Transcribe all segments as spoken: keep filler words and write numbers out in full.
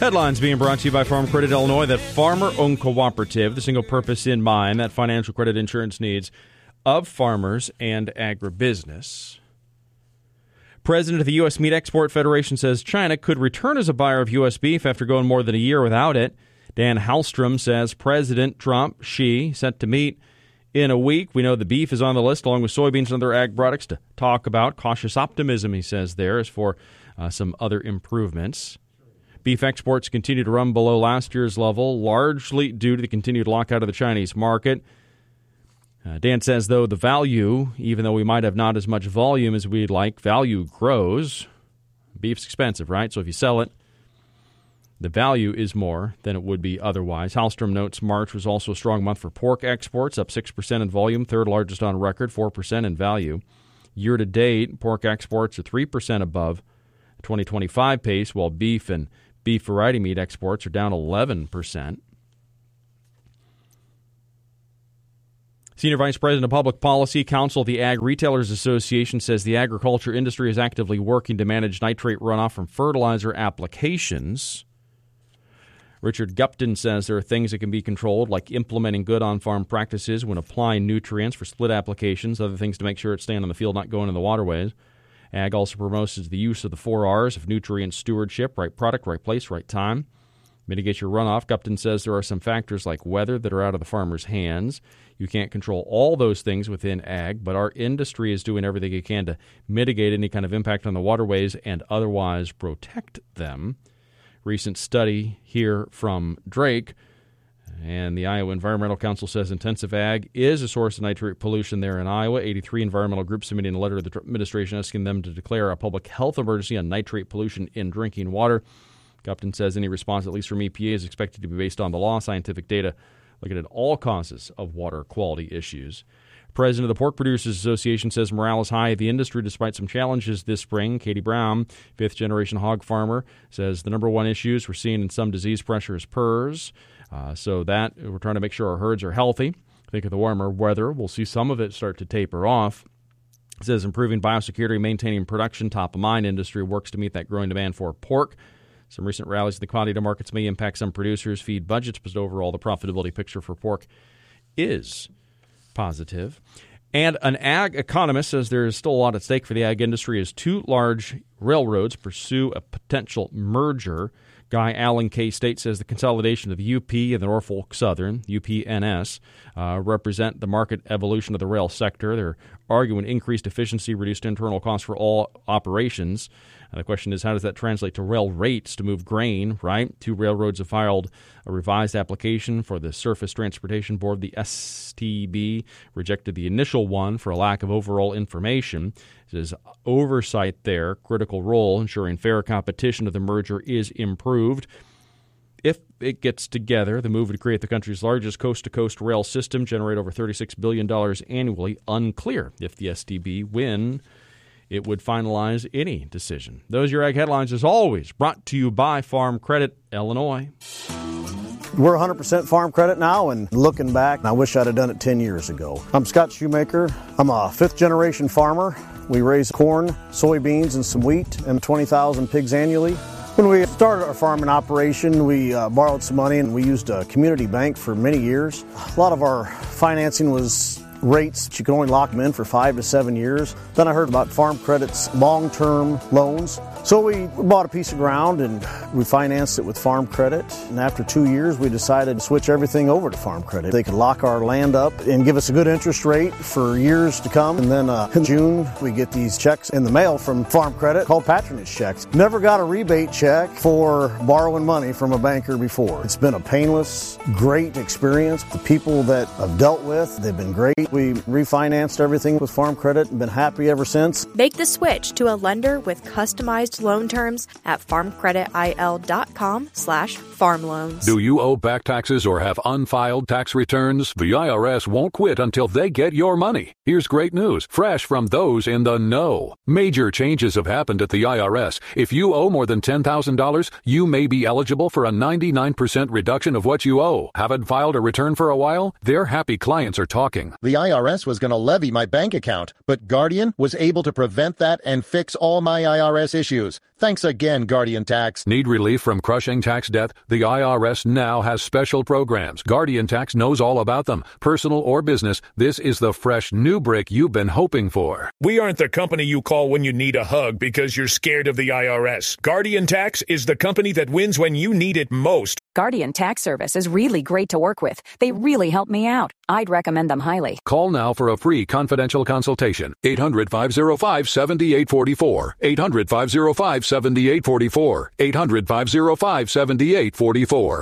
Headlines being brought to you by Farm Credit Illinois, that farmer-owned cooperative, the single purpose in mind, that financial credit insurance needs of farmers and agribusiness. President of the U S. Meat Export Federation says China could return as a buyer of U S beef after going more than a year without it. Dan Halstrom says President Trump, Xi, set to meet in a week. We know the beef is on the list, along with soybeans and other ag products to talk about. Cautious optimism, he says, there is for uh, some other improvements. Beef exports continue to run below last year's level, largely due to the continued lockout of the Chinese market. Uh, Dan says, though, the value, even though we might have not as much volume as we'd like, value grows. Beef's expensive, right? So if you sell it, the value is more than it would be otherwise. Halstrom notes March was also a strong month for pork exports, up six percent in volume, third largest on record, four percent in value. Year to date, pork exports are three percent above the twenty twenty-five pace, while beef and beef variety meat exports are down eleven percent. Senior Vice President of Public Policy, Council of the Ag Retailers Association, says the agriculture industry is actively working to manage nitrate runoff from fertilizer applications. Richard Gupton says there are things that can be controlled, like implementing good on-farm practices when applying nutrients for split applications, other things to make sure it's staying on the field, not going in the waterways. Ag also promotes the use of the four R's of nutrient stewardship: right product, right place, right time. Mitigate your runoff. Gupton says there are some factors like weather that are out of the farmer's hands. You can't control all those things within ag, but our industry is doing everything it can to mitigate any kind of impact on the waterways and otherwise protect them. Recent study here from Drake, and the Iowa Environmental Council says intensive ag is a source of nitrate pollution there in Iowa. eighty-three environmental groups submitting a letter to the administration asking them to declare a public health emergency on nitrate pollution in drinking water. Gupton says any response, at least from E P A, is expected to be based on the law, scientific data, looking at all causes of water quality issues. President of the Pork Producers Association says morale is high at the industry despite some challenges this spring. Katie Brown, fifth-generation hog farmer, says the number one issues we're seeing in some disease pressure is P R R S. Uh, so that we're trying to make sure our herds are healthy. Think of the warmer weather. We'll see some of it start to taper off. It says improving biosecurity, maintaining production, top of mind. Industry works to meet that growing demand for pork. Some recent rallies in the commodity markets may impact some producers' feed budgets, but overall the profitability picture for pork is positive. And an ag economist says there is still a lot at stake for the ag industry as two large railroads pursue a potential merger. Guy Allen, K-State, says the consolidation of the U P and the Norfolk Southern, U P N S, uh, represent the market evolution of the rail sector. They're arguing increased efficiency, reduced internal costs for all operations. And the question is, how does that translate to rail rates to move grain, right? Two railroads have filed a revised application for the Surface Transportation Board. The S T B rejected the initial one for a lack of overall information. It says oversight there, critical role, ensuring fair competition of the merger is improved. If it gets together, the move would create the country's largest coast-to-coast rail system, generate over thirty-six billion dollars annually. Unclear if the S T B win, it would finalize any decision. Those are your ag headlines, as always, brought to you by Farm Credit Illinois. We're one hundred percent Farm Credit now, and looking back, I wish I'd have done it ten years ago. I'm Scott Shoemaker. I'm a fifth-generation farmer. We raise corn, soybeans, and some wheat, and twenty thousand pigs annually. When we started our farming operation, we uh, borrowed some money, and we used a community bank for many years. A lot of our financing was rates. You can only lock them in for five to seven years. Then I heard about Farm Credit's long-term loans. So we bought a piece of ground and we financed it with Farm Credit. And after two years, we decided to switch everything over to Farm Credit. They could lock our land up and give us a good interest rate for years to come. And then uh, in June, we get these checks in the mail from Farm Credit called patronage checks. Never got a rebate check for borrowing money from a banker before. It's been a painless, great experience. The people that I've dealt with, they've been great. We refinanced everything with Farm Credit and been happy ever since. Make the switch to a lender with customized loan terms at farmcreditil.com slash farm loans. Do you owe back taxes or have unfiled tax returns? The I R S won't quit until they get your money. Here's great news, fresh from those in the know. Major changes have happened at the I R S. If you owe more than ten thousand dollars, you may be eligible for a ninety-nine percent reduction of what you owe. Haven't filed a return for a while? Their happy clients are talking. The I R S was going to levy my bank account, but Guardian was able to prevent that and fix all my I R S issues. news. Thanks again, Guardian Tax. Need relief from crushing tax debt? The I R S now has special programs. Guardian Tax knows all about them. Personal or business, this is the fresh new brick you've been hoping for. We aren't the company you call when you need a hug because you're scared of the I R S. Guardian Tax is the company that wins when you need it most. Guardian Tax Service is really great to work with. They really helped me out. I'd recommend them highly. Call now for a free confidential consultation. eight hundred, five oh five, seven eight four four. eight hundred, five oh five, seven eight four four. eight hundred, five oh five, seven eight four four.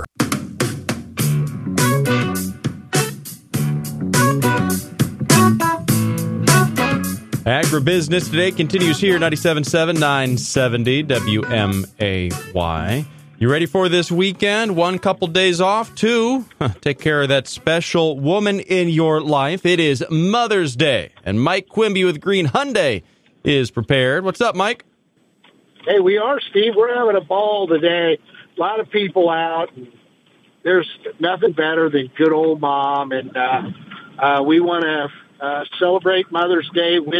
Agribusiness Today continues here, ninety-seven point seven, nine seventy W M A Y. You ready for this weekend? One couple days off. Two, take care of that special woman in your life. It is Mother's Day, and Mike Quimby with Green Hyundai is prepared. What's up, Mike? Hey, we are, Steve. We're having a ball today. A lot of people out. There's nothing better than good old mom, and uh, uh, we want to uh, celebrate Mother's Day with